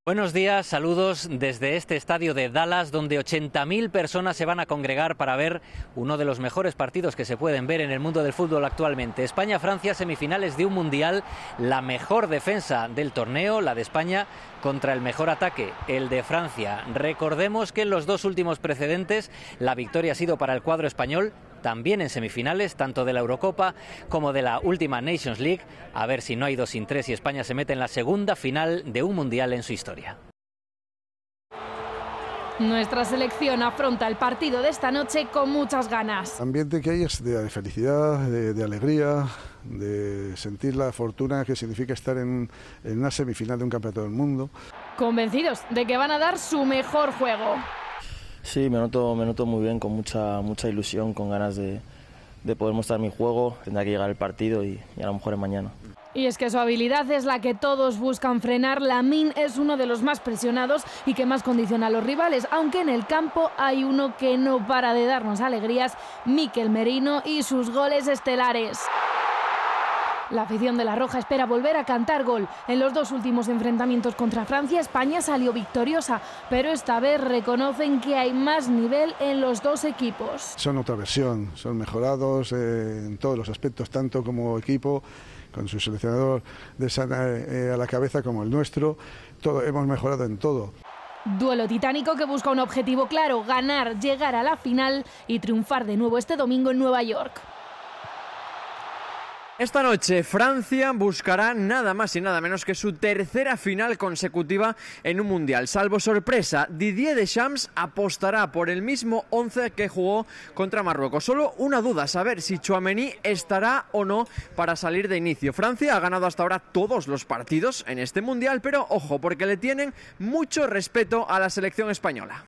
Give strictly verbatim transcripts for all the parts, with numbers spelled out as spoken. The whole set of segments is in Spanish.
Buenos días, saludos desde este estadio de Dallas, donde ochenta mil personas se van a congregar para ver uno de los mejores partidos que se pueden ver en el mundo del fútbol actualmente. España-Francia, semifinales de un mundial, la mejor defensa del torneo, la de España, contra el mejor ataque, el de Francia. Recordemos que en los dos últimos precedentes la victoria ha sido para el cuadro español, también en semifinales, tanto de la Eurocopa como de la última Nations League. A ver si no hay dos sin tres y España se mete en la segunda final de un mundial en su historia. Nuestra selección afronta el partido de esta noche con muchas ganas. El ambiente que hay es de felicidad, de, de alegría, de sentir la fortuna que significa estar en, en una semifinal de un campeonato del mundo. Convencidos de que van a dar su mejor juego. Sí, me noto, me noto muy bien, con mucha, mucha ilusión, con ganas de, de poder mostrar mi juego. Tendrá que llegar el partido y, y a lo mejor es mañana. Y es que su habilidad es la que todos buscan frenar. Lamine es uno de los más presionados y que más condiciona a los rivales, aunque en el campo hay uno que no para de darnos alegrías, Mikel Merino y sus goles estelares. La afición de la Roja espera volver a cantar gol. En los dos últimos enfrentamientos contra Francia, España salió victoriosa, pero esta vez reconocen que hay más nivel en los dos equipos. Son otra versión, son mejorados eh, en todos los aspectos, tanto como equipo, con su seleccionador de Sana eh, a la cabeza, como el nuestro. Todo, hemos mejorado en todo. Duelo titánico que busca un objetivo claro: ganar, llegar a la final y triunfar de nuevo este domingo en Nueva York. Esta noche Francia buscará nada más y nada menos que su tercera final consecutiva en un mundial. Salvo sorpresa, Didier Deschamps apostará por el mismo once que jugó contra Marruecos. Solo una duda, saber si Tchouaméni estará o no para salir de inicio. Francia ha ganado hasta ahora todos los partidos en este mundial, pero ojo, porque le tienen mucho respeto a la selección española.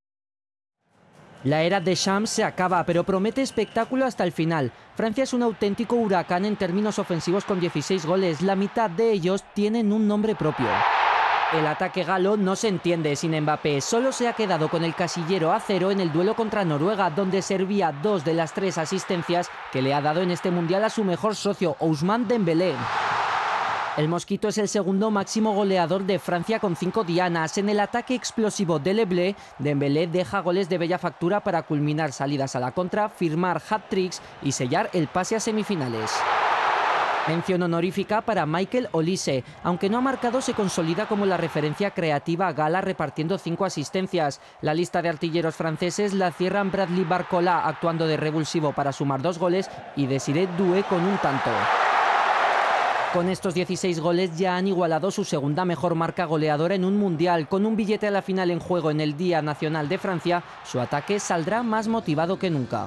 La era Deschamps se acaba, pero promete espectáculo hasta el final. Francia es un auténtico huracán en términos ofensivos con dieciséis goles. La mitad de ellos tienen un nombre propio. El ataque galo no se entiende sin Mbappé. Solo se ha quedado con el casillero a cero en el duelo contra Noruega, donde servía dos de las tres asistencias que le ha dado en este mundial a su mejor socio, Ousmane Dembélé. El Mosquito es el segundo máximo goleador de Francia con cinco dianas. En el ataque explosivo de Leblé, Dembélé deja goles de bella factura para culminar salidas a la contra, firmar hat-tricks y sellar el pase a semifinales. Mención honorífica para Michael Olise. Aunque no ha marcado, se consolida como la referencia creativa gala repartiendo cinco asistencias. La lista de artilleros franceses la cierran Bradley Barcola actuando de revulsivo para sumar dos goles y Desiré Doué con un tanto. Con estos dieciséis goles ya han igualado su segunda mejor marca goleadora en un mundial. Con un billete a la final en juego en el Día Nacional de Francia, su ataque saldrá más motivado que nunca.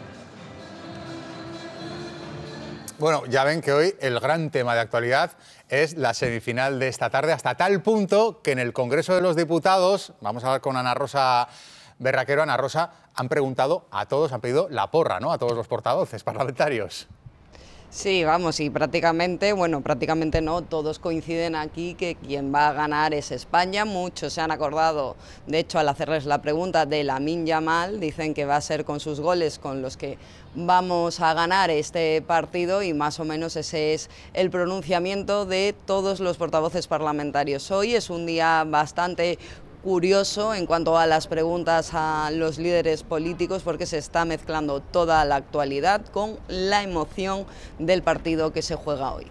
Bueno, ya ven que hoy el gran tema de actualidad es la semifinal de esta tarde, hasta tal punto que en el Congreso de los Diputados, vamos a hablar con Ana Rosa Berraquero, Ana Rosa, han preguntado a todos, han pedido la porra, ¿no?, a todos los portavoces parlamentarios. Sí, vamos, y prácticamente, bueno, prácticamente no, todos coinciden aquí que quien va a ganar es España. Muchos se han acordado, de hecho, al hacerles la pregunta de Lamine Yamal, dicen que va a ser con sus goles con los que vamos a ganar este partido, y más o menos ese es el pronunciamiento de todos los portavoces parlamentarios. Hoy es un día bastante curioso en cuanto a las preguntas a los líderes políticos, porque se está mezclando toda la actualidad con la emoción del partido que se juega hoy.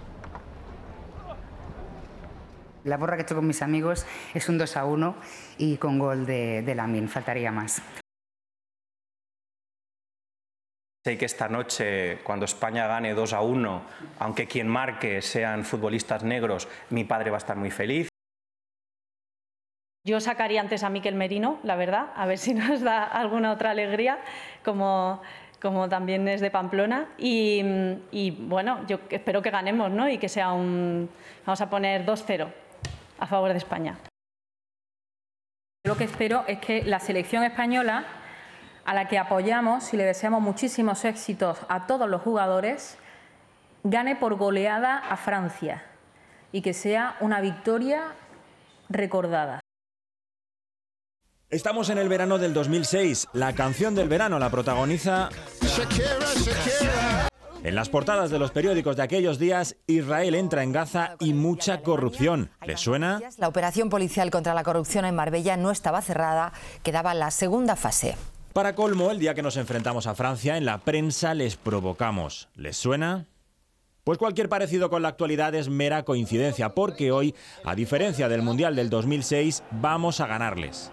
La porra que he hecho con mis amigos es un dos a uno y con gol de, de Lamine, faltaría más. Sé que esta noche, cuando España gane dos a uno, aunque quien marque sean futbolistas negros, mi padre va a estar muy feliz. Yo sacaría antes a Mikel Merino, la verdad, a ver si nos da alguna otra alegría, como, como también es de Pamplona. Y, y bueno, yo espero que ganemos, ¿no? Y que sea un... Vamos a poner dos cero a favor de España. Lo que espero es que la selección española, a la que apoyamos y le deseamos muchísimos éxitos a todos los jugadores, gane por goleada a Francia y que sea una victoria recordada. Estamos en el verano del dos mil seis. La canción del verano la protagoniza... Shakira, Shakira. En las portadas de los periódicos de aquellos días, Israel entra en Gaza y mucha corrupción. ¿Les suena? La operación policial contra la corrupción en Marbella no estaba cerrada, quedaba la segunda fase. Para colmo, el día que nos enfrentamos a Francia, en la prensa les provocamos. ¿Les suena? Pues cualquier parecido con la actualidad es mera coincidencia, porque hoy, a diferencia del Mundial del dos mil seis, vamos a ganarles.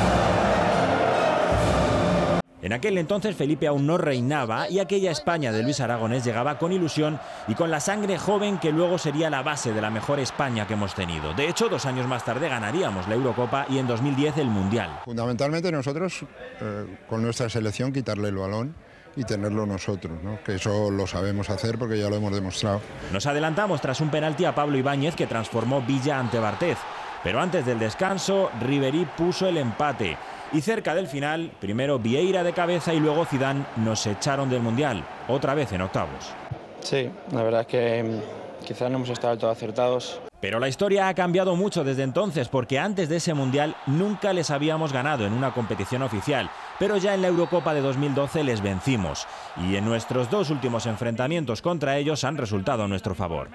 En aquel entonces Felipe aún no reinaba y aquella España de Luis Aragonés llegaba con ilusión y con la sangre joven que luego sería la base de la mejor España que hemos tenido. De hecho, dos años más tarde ganaríamos la Eurocopa y en dos mil diez el Mundial. Fundamentalmente nosotros, eh, con nuestra selección, quitarle el balón y tenerlo nosotros, ¿no? Que eso lo sabemos hacer porque ya lo hemos demostrado. Nos adelantamos tras un penalti a Pablo Ibáñez que transformó Villa ante Barthez. Pero antes del descanso, Ribery puso el empate. Y cerca del final, primero Vieira de cabeza y luego Zidane nos echaron del Mundial, otra vez en octavos. Sí, la verdad es que quizás no hemos estado del todo acertados. Pero la historia ha cambiado mucho desde entonces, porque antes de ese Mundial nunca les habíamos ganado en una competición oficial, pero ya en la Eurocopa de dos mil doce les vencimos. Y en nuestros dos últimos enfrentamientos contra ellos han resultado a nuestro favor.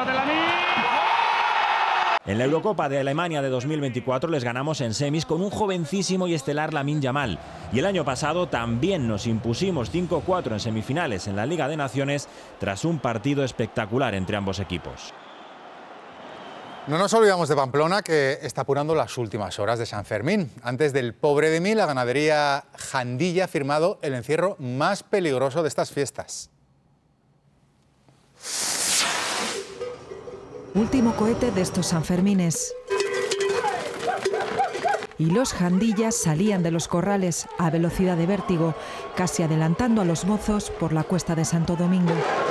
En la Eurocopa de Alemania de dos mil veinticuatro les ganamos en semis con un jovencísimo y estelar Lamine Yamal. Y el año pasado también nos impusimos cinco cuatro en semifinales en la Liga de Naciones tras un partido espectacular entre ambos equipos. No nos olvidamos de Pamplona, que está apurando las últimas horas de San Fermín. Antes del Pobre de mí, la ganadería Jandilla ha firmado el encierro más peligroso de estas fiestas. Último cohete de estos Sanfermines. Y los Jandillas salían de los corrales a velocidad de vértigo, casi adelantando a los mozos por la cuesta de Santo Domingo.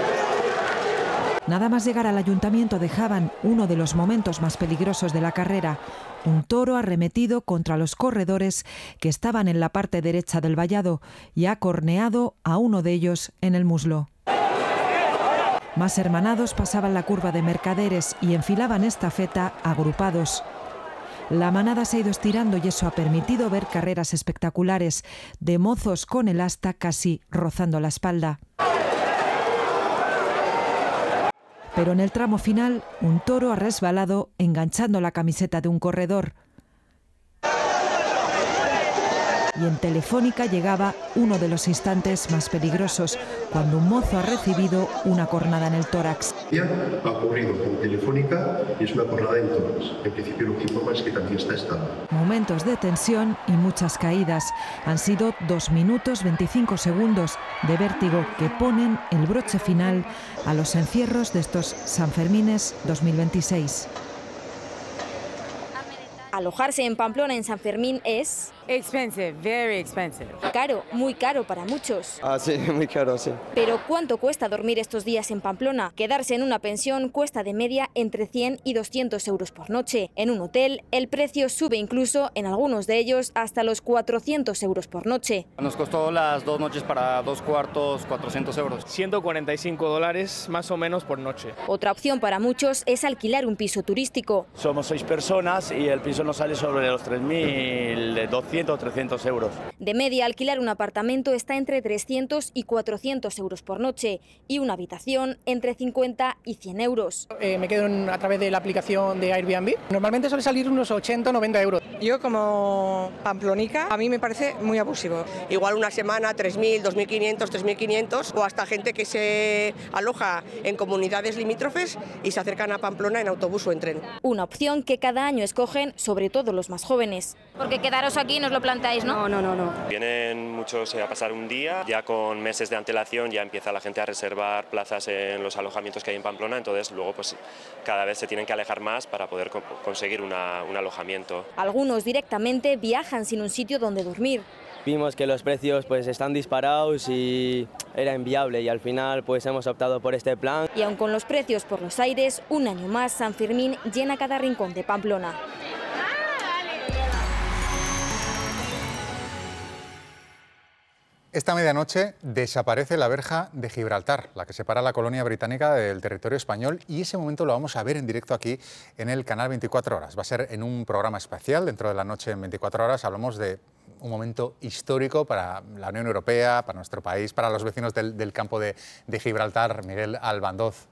Nada más llegar al ayuntamiento dejaban uno de los momentos más peligrosos de la carrera, un toro arremetido contra los corredores que estaban en la parte derecha del vallado y ha corneado a uno de ellos en el muslo. Más hermanados pasaban la curva de mercaderes y enfilaban estafeta agrupados. La manada se ha ido estirando y eso ha permitido ver carreras espectaculares de mozos con el asta casi rozando la espalda. Pero en el tramo final, un toro ha resbalado enganchando la camiseta de un corredor. Y en Telefónica llegaba uno de los instantes más peligrosos, cuando un mozo ha recibido una cornada en el tórax. Ha ocurrido con Telefónica y es una cornada en tórax. En principio lo que informa es que también está estable. Momentos de tensión y muchas caídas. Han sido dos minutos veinticinco segundos de vértigo que ponen el broche final a los encierros de estos Sanfermines dos mil veintiséis. Alojarse en Pamplona en San Fermín es... Expensive, very expensive. Caro, muy caro para muchos. Ah, sí, muy caro, sí. Pero ¿cuánto cuesta dormir estos días en Pamplona? Quedarse en una pensión cuesta de media entre cien y doscientos euros por noche. En un hotel, el precio sube incluso, en algunos de ellos, hasta los cuatrocientos euros por noche. Nos costó las dos noches para dos cuartos, cuatrocientos euros. ciento cuarenta y cinco dólares más o menos por noche. Otra opción para muchos es alquilar un piso turístico. Somos seis personas y el piso nos sale sobre los tres mil doscientos, trescientos euros. De media, alquilar un apartamento está entre trescientos y cuatrocientos euros por noche y una habitación entre cincuenta y cien euros. Eh, me quedo en, a través de la aplicación de Airbnb. Normalmente suele salir unos ochenta o noventa euros. Yo como pamplonica, a mí me parece muy abusivo. Igual una semana, tres mil, dos mil quinientos, tres mil quinientos o hasta gente que se aloja en comunidades limítrofes y se acercan a Pamplona en autobús o en tren. Una opción que cada año escogen sobre todo los más jóvenes. Porque quedaros aquí no os lo planteáis, ¿no? No, no, no, no. Vienen muchos a pasar un día, ya con meses de antelación ya empieza la gente a reservar plazas en los alojamientos que hay en Pamplona, entonces luego pues cada vez se tienen que alejar más para poder co- conseguir una, un alojamiento. Algunos directamente viajan sin un sitio donde dormir. Vimos que los precios pues están disparados y era inviable y al final pues hemos optado por este plan. Y aun con los precios por los aires, un año más San Fermín llena cada rincón de Pamplona. Esta medianoche desaparece la verja de Gibraltar, la que separa la colonia británica del territorio español, y ese momento lo vamos a ver en directo aquí en el canal veinticuatro horas. Va a ser en un programa especial dentro de la noche en veinticuatro horas. Hablamos de un momento histórico para la Unión Europea, para nuestro país, para los vecinos del, del campo de, de Gibraltar. Miguel Albandoz.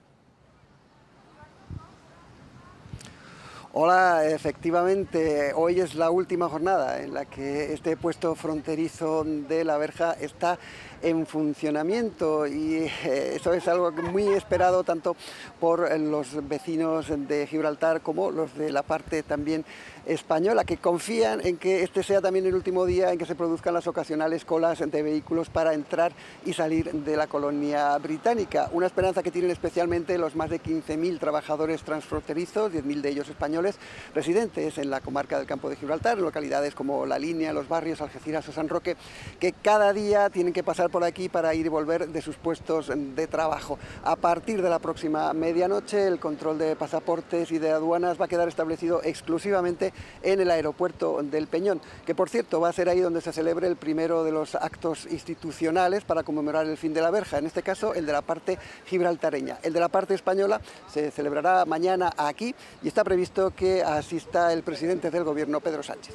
Hola, efectivamente, hoy es la última jornada en la que este puesto fronterizo de la verja está en funcionamiento, y eh, eso es algo muy esperado tanto por los vecinos de Gibraltar como los de la parte también española, que confían en que este sea también el último día en que se produzcan las ocasionales colas de vehículos para entrar y salir de la colonia británica. Una esperanza que tienen especialmente los más de quince mil trabajadores transfronterizos, diez mil de ellos españoles, residentes en la comarca del Campo de Gibraltar, en localidades como La Línea, Los Barrios, Algeciras o San Roque, que cada día tienen que pasar por aquí para ir y volver de sus puestos de trabajo. A partir de la próxima medianoche, el control de pasaportes y de aduanas va a quedar establecido exclusivamente en el aeropuerto del Peñón, que por cierto va a ser ahí donde se celebre el primero de los actos institucionales para conmemorar el fin de la verja, en este caso el de la parte gibraltareña. El de la parte española se celebrará mañana aquí y está previsto que asista el presidente del gobierno, Pedro Sánchez.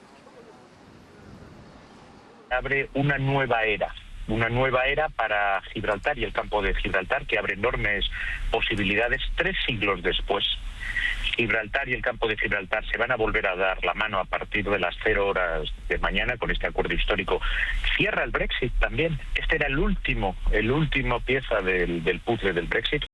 Abre una nueva era. Una nueva era para Gibraltar y el campo de Gibraltar, que abre enormes posibilidades tres siglos después. Gibraltar y el campo de Gibraltar se van a volver a dar la mano a partir de las cero horas de mañana con este acuerdo histórico. Cierra el Brexit también. Este era el último, el último pieza del, del puzzle del Brexit.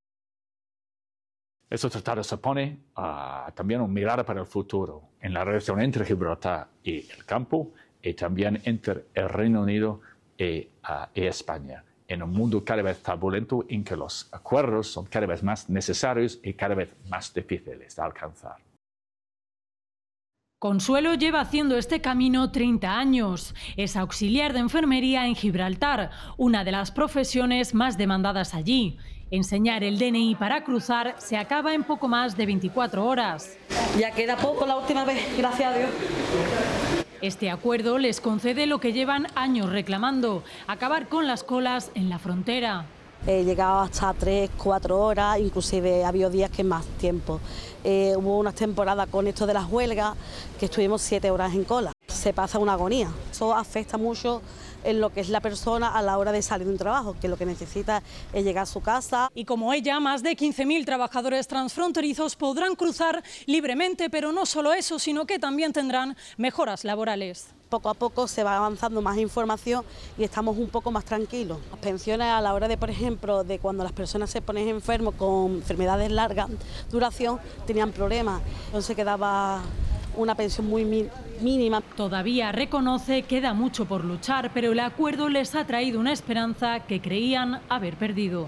Este tratado supone uh, también un mirar para el futuro en la relación entre Gibraltar y el campo, y también entre el Reino Unido y, uh, y España, en un mundo cada vez turbulento en que los acuerdos son cada vez más necesarios y cada vez más difíciles de alcanzar. Consuelo lleva haciendo este camino treinta años. Es auxiliar de enfermería en Gibraltar, una de las profesiones más demandadas allí. Enseñar el D N I para cruzar se acaba en poco más de veinticuatro horas. Ya queda poco la última vez, gracias a Dios. Este acuerdo les concede lo que llevan años reclamando, acabar con las colas en la frontera. He llegado hasta tres, cuatro horas, inclusive ha habido días que más tiempo. Eh, hubo unas temporadas con esto de las huelgas que estuvimos siete horas en cola. Se pasa una agonía. Eso afecta mucho en lo que es la persona a la hora de salir de un trabajo, que lo que necesita es llegar a su casa. Y como ella, más de quince mil trabajadores transfronterizos podrán cruzar libremente, pero no solo eso, sino que también tendrán mejoras laborales. Poco a poco se va avanzando más información y estamos un poco más tranquilos. Las pensiones a la hora de, por ejemplo, de cuando las personas se ponen enfermos con enfermedades largas duración, tenían problemas, entonces quedaba una pensión muy mínima. Todavía reconoce queda mucho por luchar, pero el acuerdo les ha traído una esperanza que creían haber perdido.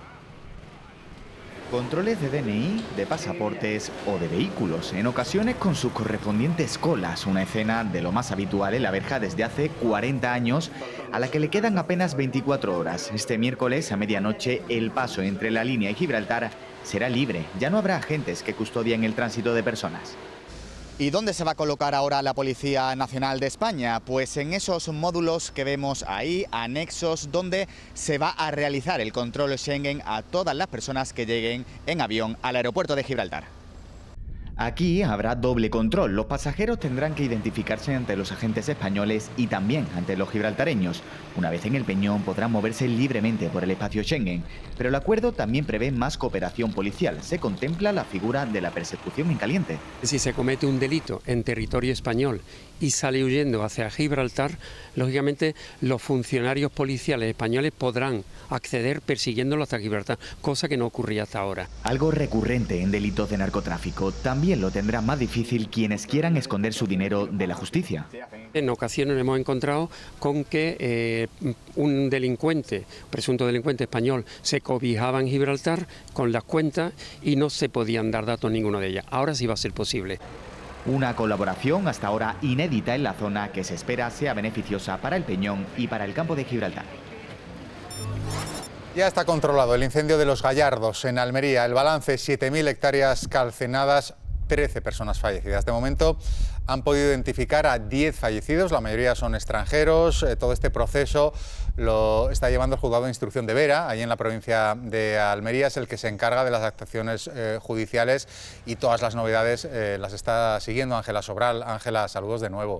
Controles de D N I, de pasaportes o de vehículos, en ocasiones con sus correspondientes colas, una escena de lo más habitual en la verja desde hace cuarenta años, a la que le quedan apenas veinticuatro horas. Este miércoles a medianoche el paso entre La Línea y Gibraltar será libre, ya no habrá agentes que custodien el tránsito de personas. ¿Y dónde se va a colocar ahora la Policía Nacional de España? Pues en esos módulos que vemos ahí, anexos, donde se va a realizar el control Schengen a todas las personas que lleguen en avión al aeropuerto de Gibraltar. Aquí habrá doble control. Los pasajeros tendrán que identificarse ante los agentes españoles y también ante los gibraltareños. Una vez en el Peñón podrán moverse libremente por el espacio Schengen, pero el acuerdo también prevé más cooperación policial. Se contempla la figura de la persecución en caliente. Si se comete un delito en territorio español y sale huyendo hacia Gibraltar, lógicamente los funcionarios policiales españoles podrán acceder persiguiéndolo hasta Gibraltar, cosa que no ocurría hasta ahora. Algo recurrente en delitos de narcotráfico. También lo tendrán más difícil quienes quieran esconder su dinero de la justicia. En ocasiones hemos encontrado con que eh, un delincuente, presunto delincuente español, se cobijaba en Gibraltar con las cuentas y no se podían dar datos ninguno de ellas. Ahora sí va a ser posible. Una colaboración hasta ahora inédita en la zona que se espera sea beneficiosa para el Peñón y para el campo de Gibraltar. Ya está controlado el incendio de Los Gallardos en Almería. El balance, siete mil hectáreas calcinadas, trece personas fallecidas. De momento han podido identificar a diez fallecidos, la mayoría son extranjeros. Eh, todo este proceso lo está llevando el juzgado de instrucción de Vera, ahí en la provincia de Almería, es el que se encarga de las actuaciones eh, judiciales, y todas las novedades eh, las está siguiendo Ángela Sobral. Ángela, saludos de nuevo.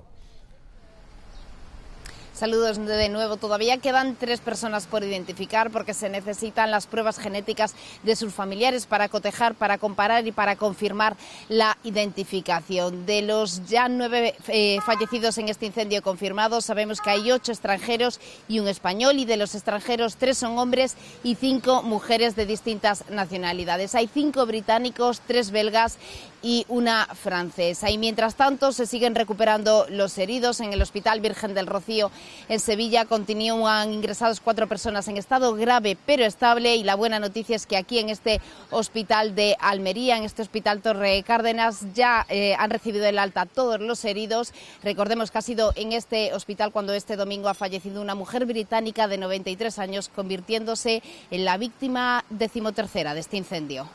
Saludos de nuevo. Todavía quedan tres personas por identificar porque se necesitan las pruebas genéticas de sus familiares para cotejar, para comparar y para confirmar la identificación. De los ya nueve eh, fallecidos en este incendio confirmados, sabemos que hay ocho extranjeros y un español, y de los extranjeros tres son hombres y cinco mujeres de distintas nacionalidades. Hay cinco británicos, tres belgas y una francesa. Y mientras tanto se siguen recuperando los heridos en el Hospital Virgen del Rocío. En Sevilla continúan ingresados cuatro personas en estado grave pero estable, y la buena noticia es que aquí en este hospital de Almería, en este hospital Torre Cárdenas, ya eh, han recibido el alta todos los heridos. Recordemos que ha sido en este hospital cuando este domingo ha fallecido una mujer británica de noventa y tres años, convirtiéndose en la víctima decimotercera de este incendio.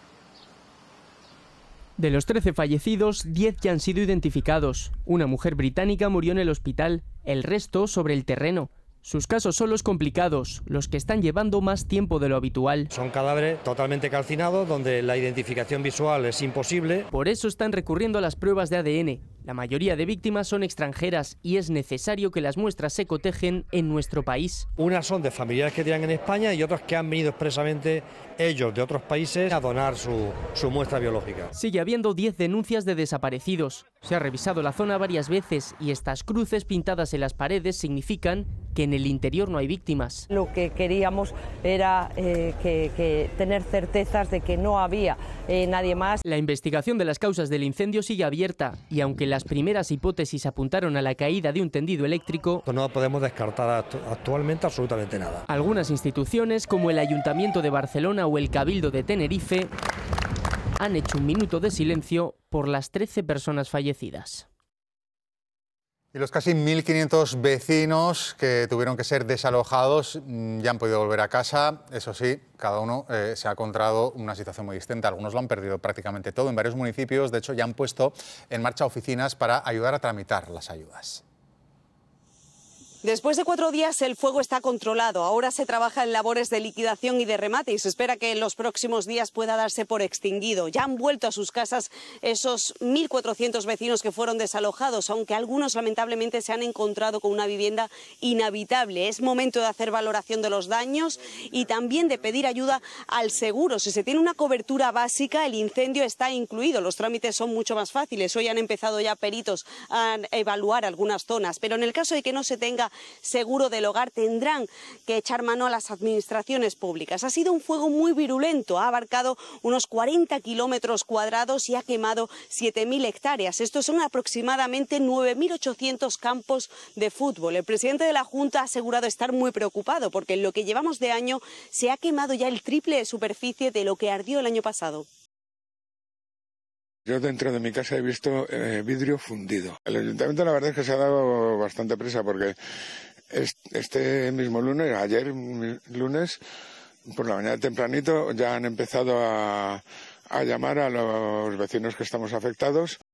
De los trece fallecidos, diez ya han sido identificados. Una mujer británica murió en el hospital, el resto sobre el terreno. Sus casos son los complicados, los que están llevando más tiempo de lo habitual. Son cadáveres totalmente calcinados, donde la identificación visual es imposible. Por eso están recurriendo a las pruebas de A D N. La mayoría de víctimas son extranjeras y es necesario que las muestras se cotejen en nuestro país. Unas son de familiares que tienen en España y otras que han venido expresamente ellos de otros países a donar su, su muestra biológica. Sigue habiendo diez denuncias de desaparecidos. Se ha revisado la zona varias veces y estas cruces pintadas en las paredes significan que en el interior no hay víctimas. Lo que queríamos era eh, que, que tener certezas de que no había eh, nadie más. La investigación de las causas del incendio sigue abierta y aunque las primeras hipótesis apuntaron a la caída de un tendido eléctrico, no podemos descartar actualmente absolutamente nada. Algunas instituciones como el Ayuntamiento de Barcelona o el Cabildo de Tenerife han hecho un minuto de silencio por las trece personas fallecidas. Y los casi mil quinientos vecinos que tuvieron que ser desalojados ya han podido volver a casa. Eso sí, cada uno eh, se ha encontrado una situación muy distinta. Algunos lo han perdido prácticamente todo. En varios municipios, de hecho, ya han puesto en marcha oficinas para ayudar a tramitar las ayudas. Después de cuatro días el fuego está controlado. Ahora se trabaja en labores de liquidación y de remate y se espera que en los próximos días pueda darse por extinguido. Ya han vuelto a sus casas esos mil cuatrocientos vecinos que fueron desalojados, aunque algunos lamentablemente se han encontrado con una vivienda inhabitable. Es momento de hacer valoración de los daños y también de pedir ayuda al seguro. Si se tiene una cobertura básica, el incendio está incluido. Los trámites son mucho más fáciles. Hoy han empezado ya peritos a evaluar algunas zonas, pero en el caso de que no se tenga seguro del hogar tendrán que echar mano a las administraciones públicas. Ha sido un fuego muy virulento, ha abarcado unos cuarenta kilómetros cuadrados y ha quemado siete mil hectáreas. Estos son aproximadamente nueve mil ochocientos campos de fútbol. El presidente de la Junta ha asegurado estar muy preocupado porque en lo que llevamos de año se ha quemado ya el triple de superficie de lo que ardió el año pasado. Yo dentro de mi casa he visto eh, vidrio fundido. El ayuntamiento la verdad es que se ha dado bastante prisa porque este mismo lunes, ayer lunes, por la mañana tempranito, ya han empezado a, a llamar a los vecinos que estamos afectados.